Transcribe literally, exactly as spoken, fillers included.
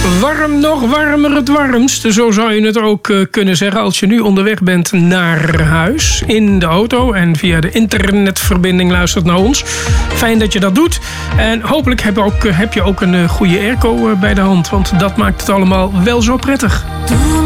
Warm, nog warmer het warmst. Zo zou je het ook uh, kunnen zeggen als je nu onderweg bent naar huis. In de auto en via de internetverbinding luistert naar ons. Fijn dat je dat doet. En hopelijk heb, ook, uh, heb je ook een uh, goede airco uh, bij de hand. Want dat maakt het allemaal wel zo prettig. Doe